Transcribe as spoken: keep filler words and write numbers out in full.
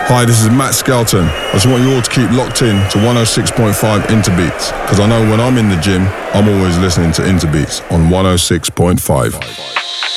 Hi, this is Matt Skelton. I just want you all to keep locked in to one oh six point five Interbeats, because I know when I'm in the gym, I'm always listening to Interbeats on one oh six point five.